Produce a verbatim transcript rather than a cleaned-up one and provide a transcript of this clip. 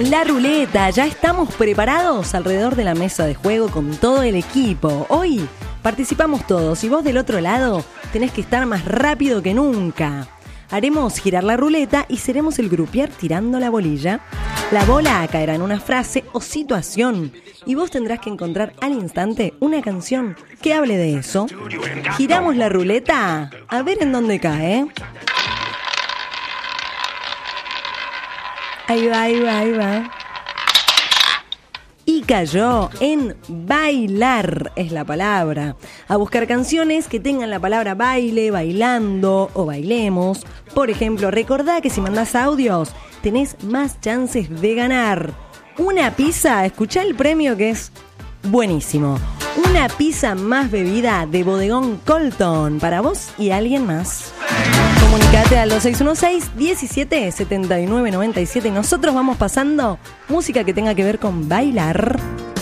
La ruleta, ya estamos preparados alrededor de la mesa de juego con todo el equipo. Hoy participamos todos y vos del otro lado tenés que estar más rápido que nunca. Haremos girar la ruleta y seremos el grupier tirando la bolilla. La bola caerá en una frase o situación y vos tendrás que encontrar al instante una canción que hable de eso. Giramos la ruleta, a ver en dónde cae. Ahí va, ahí va, ahí va. Y cayó en bailar, es la palabra. A buscar canciones que tengan la palabra baile, bailando o bailemos. Por ejemplo, recordá que si mandás audios, tenés más chances de ganar. Una pizza, escuchá el premio que es buenísimo. Una pizza más bebida de Bodegón Colton para vos y alguien más. Comunicate al dos seis uno seis, diecisiete, setenta y nueve, noventa y siete y nosotros vamos pasando música que tenga que ver con bailar.